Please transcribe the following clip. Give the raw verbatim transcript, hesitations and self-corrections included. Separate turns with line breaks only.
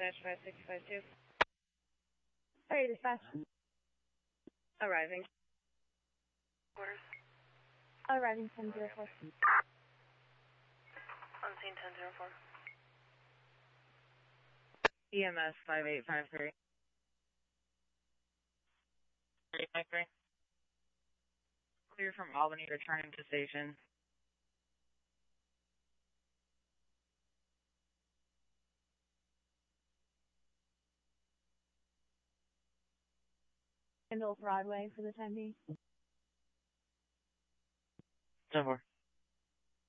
dash five six five two.
Hey, dispatch.
Arriving.
Orders.
Arriving ten zero four.
On scene ten zero four.
E M S five eight five three. three five three. Clear from Albany, returning to station.
Handle Broadway for the time being.
ten four.